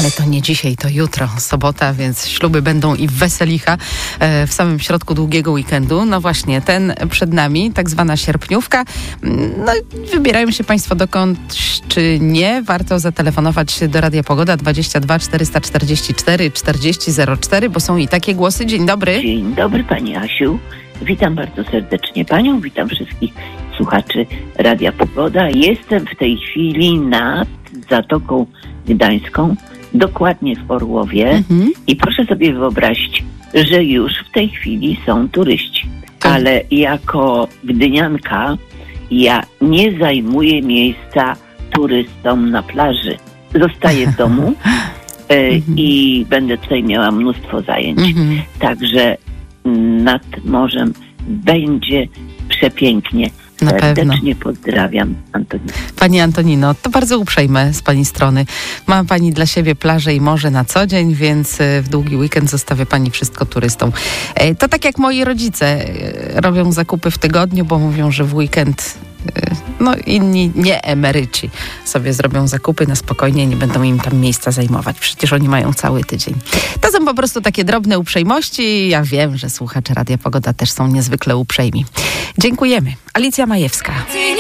Ale to nie dzisiaj, to jutro, sobota, więc śluby będą i weselicha w samym środku długiego weekendu. No właśnie, ten przed nami, tak zwana sierpniówka. No wybierają się Państwo dokąd, czy nie? Warto zatelefonować do Radia Pogoda 22 444 4004, bo są i takie głosy. Dzień dobry. Dzień dobry Pani Asiu. Witam bardzo serdecznie Panią, witam wszystkich słuchaczy Radia Pogoda. Jestem w tej chwili nad Zatoką Gdańską, dokładnie w Orłowie i proszę sobie wyobrazić, że już w tej chwili są turyści. Ale jako gdynianka ja nie zajmuję miejsca turystom na plaży. Zostaję w domu i będę tutaj miała mnóstwo zajęć. Także nad morzem będzie przepięknie. Serdecznie pozdrawiam, Antonino. Pani Antonino, to bardzo uprzejme z Pani strony. Ma Pani dla siebie plażę i morze na co dzień, więc w długi weekend zostawia Pani wszystko turystom. To tak jak moi rodzice robią zakupy w tygodniu, bo mówią, że w weekend inni nie emeryci sobie zrobią zakupy na spokojnie, nie będą im tam miejsca zajmować. Przecież oni mają cały tydzień. To są po prostu takie drobne uprzejmości. Ja wiem, że słuchacze Radia Pogoda też są niezwykle uprzejmi. Dziękujemy. Alicja Majewska.